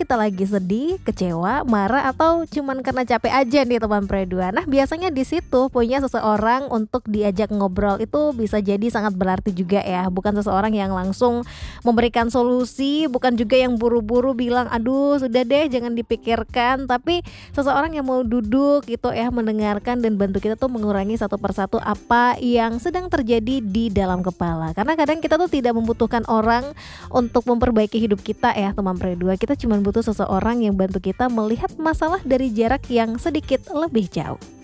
kita lagi sedih, kecewa, marah, atau cuman karena capek aja nih teman Pre2. Nah, biasanya di situ punya seseorang untuk diajak ngobrol itu bisa jadi sangat berarti juga ya. Bukan seseorang yang langsung memberikan solusi, bukan juga yang buru-buru bilang, "Aduh, sudah deh jangan dipikirkan." Tapi seseorang yang mau duduk gitu ya, mendengarkan dan bantu kita tuh mengurangi satu persatu apa yang sedang terjadi di dalam kepala. Karena kadang kita tuh tidak membutuhkan orang untuk memperbaiki hidup kita ya teman Pre2. Kita cuma butuh seseorang yang bantu kita melihat masalah dari jarak yang sedikit lebih jauh.